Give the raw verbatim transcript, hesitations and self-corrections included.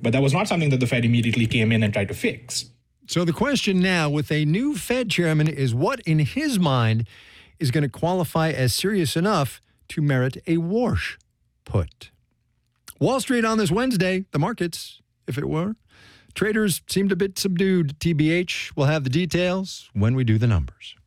But that was not something that the Fed immediately came in and tried to fix. So the question now with a new Fed chairman is what, in his mind, is going to qualify as serious enough to merit a Warsh put. Wall Street on this Wednesday, the markets, if it were. Traders seemed a bit subdued, T B H. We'll have the details when we do the numbers.